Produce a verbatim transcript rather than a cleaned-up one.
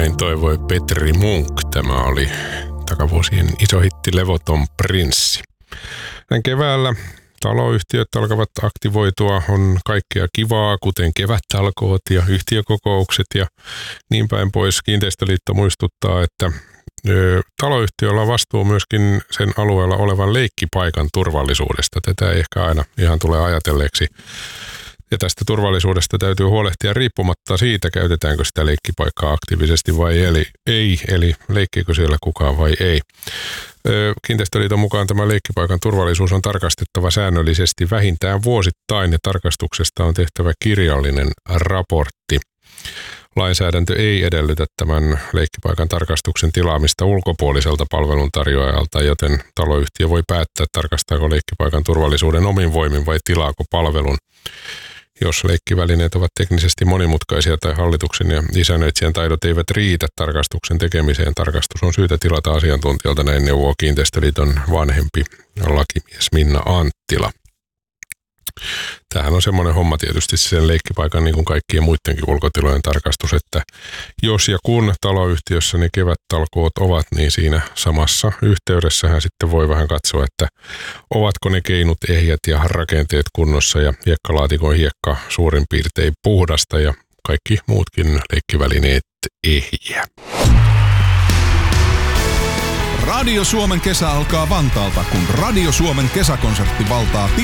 Näin toivoi Petri Munk. Tämä oli takavuosien iso hitti Levoton prinssi. Näin keväällä taloyhtiöt alkavat aktivoitua, on kaikkea kivaa, kuten kevättalkoot ja yhtiökokoukset ja niin päin pois. Kiinteistöliitto muistuttaa, että ö, taloyhtiöllä on vastuu myöskin sen alueella olevan leikkipaikan turvallisuudesta. Tätä ei ehkä aina ihan tule ajatelleeksi. Ja tästä turvallisuudesta täytyy huolehtia riippumatta siitä, käytetäänkö sitä leikkipaikkaa aktiivisesti vai eli, ei, eli leikkiikö siellä kukaan vai ei. Kiinteistöliiton mukaan tämä leikkipaikan turvallisuus on tarkastettava säännöllisesti vähintään vuosittain ja tarkastuksesta on tehtävä kirjallinen raportti. Lainsäädäntö ei edellytä tämän leikkipaikan tarkastuksen tilaamista ulkopuoliselta palveluntarjoajalta, joten taloyhtiö voi päättää, tarkastaako leikkipaikan turvallisuuden omin voimin vai tilaako palvelun. Jos leikkivälineet ovat teknisesti monimutkaisia tai hallituksen ja isännöitsijän taidot eivät riitä tarkastuksen tekemiseen, tarkastus on syytä tilata asiantuntijalta, näin neuvoo Kiinteistöliiton vanhempi lakimies Minna Anttila. Tämähän on semmoinen homma tietysti sen leikkipaikan niin kuin kaikkien muidenkin ulkotilojen tarkastus, että jos ja kun taloyhtiössä ne kevättalkoot ovat, niin siinä samassa yhteydessähän sitten voi vähän katsoa, että ovatko ne keinut ehjät ja rakenteet kunnossa ja hiekkalaatikon hiekka suurin piirtein puhdasta ja kaikki muutkin leikkivälineet ehjiä. Radio Suomen kesä alkaa Vantaalta, kun Radio Suomen kesäkonsertti valtaa